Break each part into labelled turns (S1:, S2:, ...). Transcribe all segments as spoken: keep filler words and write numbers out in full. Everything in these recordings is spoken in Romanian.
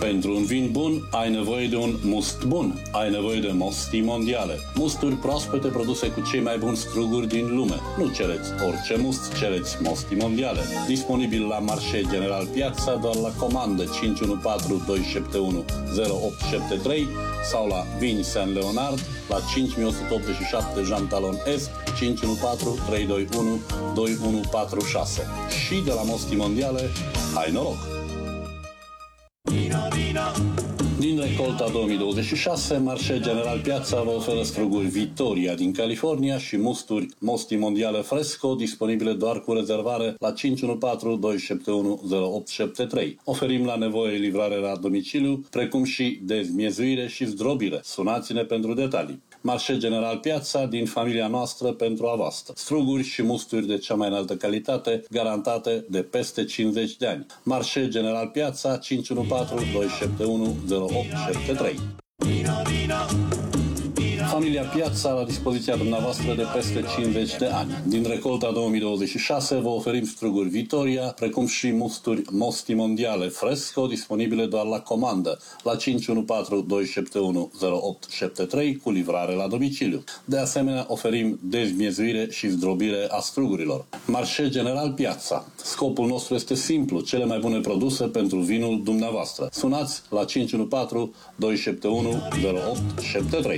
S1: Pentru un vin bun, ai nevoie de un must bun. Ai nevoie de Mosti Mondiale. Musturi proaspete produse cu cei mai buni struguri din lume. Nu cereți orice must, cereți Mosti Mondiale. Disponibil la Marché General Piața, doar la comandă cinci unu patru doi șapte unu zero opt șapte trei sau la Vini Saint Leonard la cinci o sută optzeci și șapte Jean Talon Est cinci unu patru trei doi unu doi unu patru șase. Și de la Mosti Mondiale, hai noroc! Din recolta două mii douăzeci și șase, Marché General Piața vă oferă struguri Victoria din California și musturi Mosti Mondiale Fresco, disponibile doar cu rezervare la cinci unu patru doi șapte unu zero opt șapte trei. Oferim la nevoie livrare la domiciliu, precum și dezmiezuire și zdrobire. Sunați-ne pentru detalii. Marché General Piața, din familia noastră pentru a voastră. Struguri și musturi de cea mai înaltă calitate, garantate de peste cincizeci de ani. Marché General Piața, cinci unu patru doi șapte unu zero opt șapte trei. Familia Piața la dispoziția dumneavoastră de peste cincizeci de ani. Din recolta două mii douăzeci și șase vă oferim struguri Vitoria, precum și musturi Mosti Mondiale Fresco, disponibile doar la comandă, la cinci unu patru doi șapte unu zero opt șapte trei, cu livrare la domiciliu. De asemenea, oferim dezmiezuire și zdrobire a strugurilor. Marché General Piața. Scopul nostru este simplu, cele mai bune produse pentru vinul dumneavoastră. Sunați la cinci unu patru doi șapte unu zero opt șapte trei.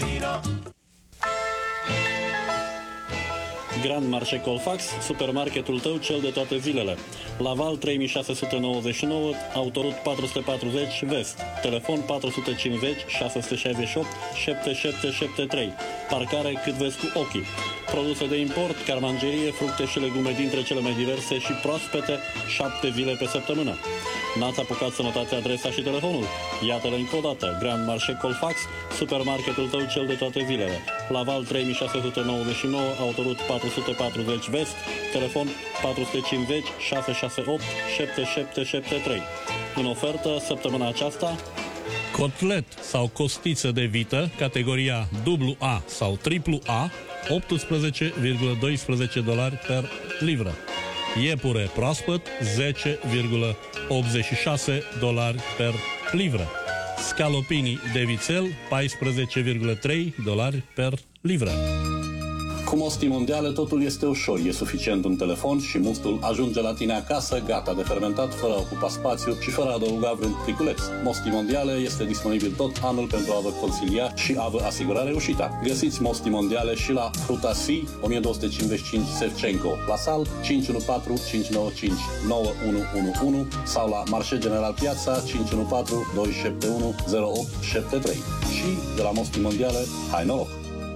S1: Grand Marché Colfax, supermarketul tău cel de toate zilele. Laval trei mii șase sute nouăzeci și nouă, autoroute patru sute patruzeci Vest. Telefon patru sute cincizeci șase șase opt șapte șapte șapte trei. Parcare cât vezi cu ochii. Produse de import, carmangerie, fructe și legume dintre cele mai diverse și proaspete, șapte zile pe săptămână. N-ați apucat să notați adresa și telefonul? Iată-le încă o dată. Grand Marché Colfax, supermarketul tău cel de toate zilele. Laval trei mii șase sute nouăzeci și nouă, autoroute patru sute patruzeci Vest, telefon patru sute cincizeci șase șase opt șapte șapte șapte trei. În ofertă săptămâna aceasta:
S2: cotlet sau costiță de vită, categoria dublu A sau triplu A, optsprezece virgulă doisprezece dolari per livră. Iepure proaspăt, zece virgulă optzeci și șase dolari per livră. Scalopinii de vițel, paisprezece virgulă trei dolari per livră.
S1: Cu Mosti Mondiale totul este ușor, e suficient un telefon și mustul ajunge la tine acasă, gata de fermentat, fără a ocupa spațiu și fără a adăuga vreun pliculeț. Mosti Mondiale este disponibil tot anul pentru a vă consilia și a vă asigura reușita. Găsiți Mosti Mondiale și la Fruta Si, o mie două sute cincizeci și cinci Sevcenco, la Sal, cinci unu patru cinci nouă cinci nouă unu unu unu sau la Marché General Piața, cinci unu patru doi șapte unu zero opt șapte trei. Și de la Mosti Mondiale, hai noroc!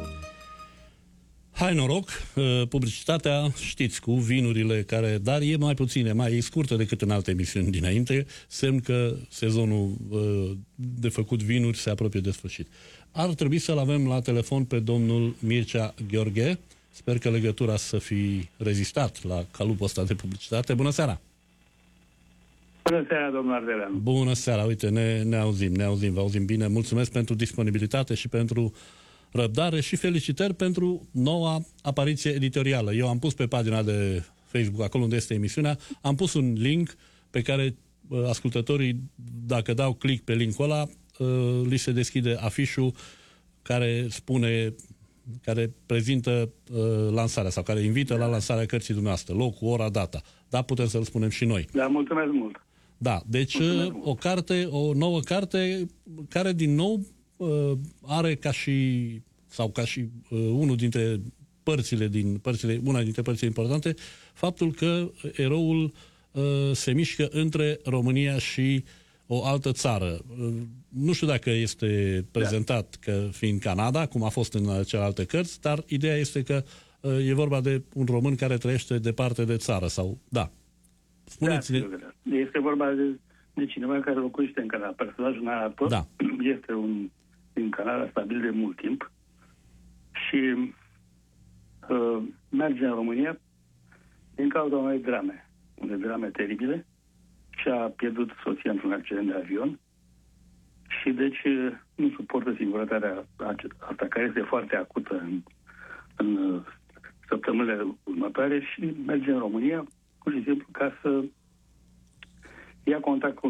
S2: Hai noroc, publicitatea, știți, cu vinurile care, dar e mai puține, mai e scurtă decât în alte emisiuni dinainte, semn că sezonul de făcut vinuri se apropie de sfârșit. Ar trebui să-l avem la telefon pe domnul Mircea Gheorghe. Sper că legătura să fi rezistat la calupul ăsta de publicitate. Bună seara!
S3: Bună seara, domnul Ardeleanu!
S2: Bună seara, uite, ne, ne auzim, ne auzim, vă auzim bine. Mulțumesc pentru disponibilitate și pentru răbdare și felicitări pentru noua apariție editorială. Eu am pus pe pagina de Facebook, acolo unde este emisiunea, am pus un link pe care uh, ascultătorii, dacă dau click pe linkul ăla, uh, li se deschide afișul care spune, care prezintă uh, lansarea sau care invită la lansarea cărții dumneavoastră, locul, ora, data. Da, putem să-l spunem și noi.
S3: Da, mulțumesc mult.
S2: Da, deci uh, o carte, o nouă carte care din nou are ca și, sau ca și uh, unul dintre părțile din părțile, una dintre părțile importante, faptul că eroul uh, se mișcă între România și o altă țară. Uh, nu știu dacă este prezentat da. că fiind Canada, cum a fost în celelalte cărți, dar ideea este că uh, e vorba de un român care trăiește departe de țară, sau, da. Spuneți-ne.
S3: Da, este vorba de, de cineva care locuiește în Canada. Personajul narrator da. este un din Canada, stabil de mult timp, și uh, merge în România din cauza unei drame, unei drame teribile, și a pierdut soția într-un accident de avion și deci uh, nu suportă singurătatea asta, care este foarte acută în, în uh, săptămânile următoare, și merge în România pur și simplu ca să ia contact cu